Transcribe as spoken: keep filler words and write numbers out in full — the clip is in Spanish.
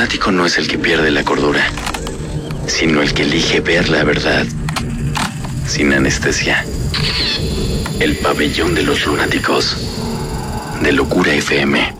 lunático no es el que pierde la cordura, sino el que elige ver la verdad sin anestesia. El pabellón de los lunáticos de Locura F M.